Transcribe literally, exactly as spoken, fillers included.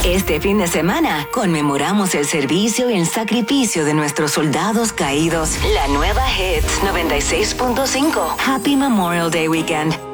Este fin de semana conmemoramos el servicio y el sacrificio de nuestros soldados caídos. La nueva Hits noventa y seis punto cinco. Happy Memorial Day Weekend.